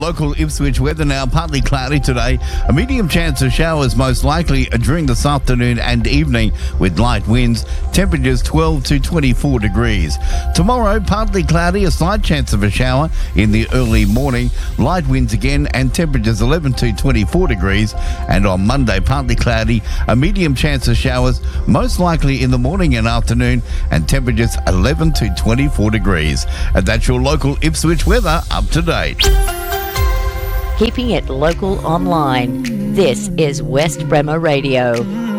Local Ipswich weather now, partly cloudy today. A medium chance of showers most likely during this afternoon and evening with light winds. Temperatures 12 to 24 degrees. Tomorrow, partly cloudy, a slight chance of a shower in the early morning. Light winds again and temperatures 11 to 24 degrees. And on Monday, partly cloudy, a medium chance of showers most likely in the morning and afternoon and temperatures 11 to 24 degrees. And that's your local Ipswich weather up to date. Keeping it local online. This is West Bremer Radio.